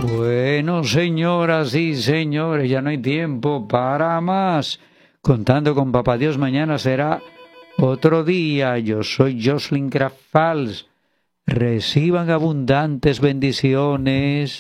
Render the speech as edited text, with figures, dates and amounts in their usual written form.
Bueno, señoras y señores, ya no hay tiempo para más. Contando con Papá Dios, mañana será otro día. Yo soy Jocelyn Crafals. Reciban abundantes bendiciones.